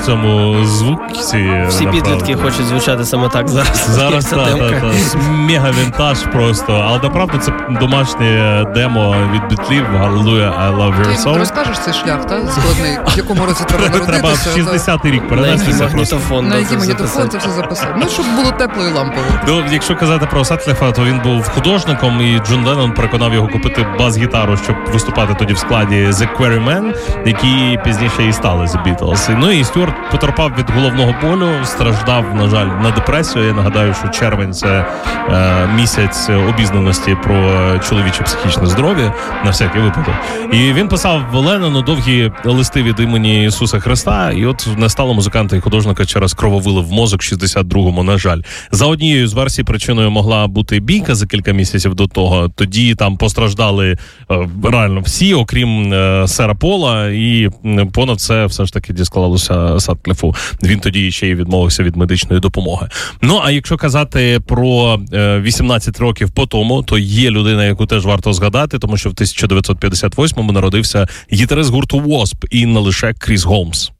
цьому звуці. Всі підлітки хочуть звучати саме так зараз. Зараз так. Мега вінтаж просто. Але направду це домашнє демо від Бітлів Hallelujah, I Love Your Soul. Ти розкажеш цей шлях, так? Складний. В якому році треба народитися? Треба в 60-й рік перенестися просто. На який магнітофон це все записати. Ну, щоб було тепло і лампово. Ну, якщо казати про Саткліфа, то він був художником, і Джон Леннон переконав його купити бас-гітару, щоб виступати тоді в складі The Quarrymen, які пізніше і стали The Beatles. Ну і Стюарт потерпав від головного болю, страждав, на жаль, на депресію. Я нагадаю, що червень – це місяць обізнаності про чоловіче психічне здоров'я, на всякий випадок. І він писав Леннону довгі листи від імені Ісуса Христа, і от не стало музиканта і художника через крововилив в мозок 62-му, на жаль. За однією з версій причиною могла бути бійка за кілька місяців до того. Тоді там постраждали реально всі, окрім сера Пола, і понад це все ж таки дісклалося Саткліфу. Він тоді ще й відмовився від медичної допомоги. Ну, а якщо казати про 18 років по тому, то є людина, яку теж варто згадати, тому що в 1958-му народився гітарист гурту Wasp, і не лише Кріс Голмс.